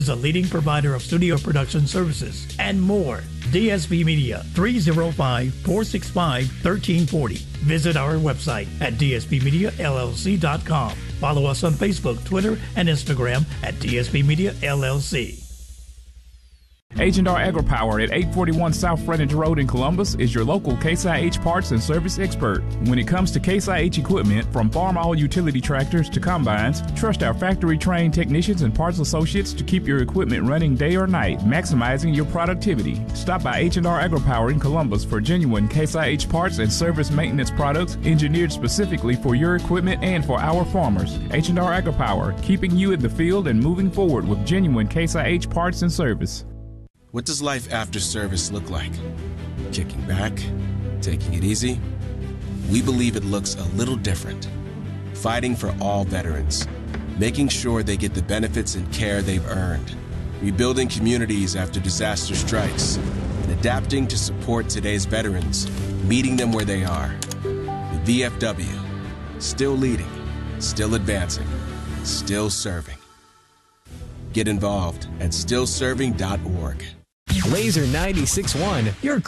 is a leading provider of studio production services and more. DSP Media, 305-465-1340. Visit our website at dspmediallc.com. Follow us on Facebook, Twitter, and Instagram at DSP Media LLC. H&R AgriPower at 841 South Frontage Road in Columbus is your local Case IH parts and service expert. When it comes to Case IH equipment, from farm all utility tractors to combines, trust our factory-trained technicians and parts associates to keep your equipment running day or night, maximizing your productivity. Stop by H&R AgriPower in Columbus for genuine Case IH parts and service maintenance products engineered specifically for your equipment and for our farmers. H&R AgriPower, keeping you in the field and moving forward with genuine Case IH parts and service. What does life after service look like? Kicking back? Taking it easy? We believe it looks a little different. Fighting for all veterans. Making sure they get the benefits and care they've earned. Rebuilding communities after disaster strikes. And adapting to support today's veterans. Meeting them where they are. The VFW. Still leading. Still advancing. Still serving. Get involved at stillserving.org. Laser 96.1, your